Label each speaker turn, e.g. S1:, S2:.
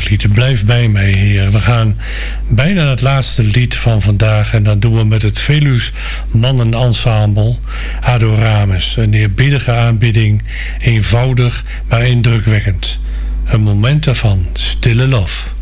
S1: lied. Blijf bij mij, Heer. We gaan bijna naar het laatste lied van vandaag. En dat doen we met het Veluws Mannenensemble Adoramus. Een eerbiedige aanbidding, eenvoudig maar indrukwekkend. Een moment daarvan, stille lof.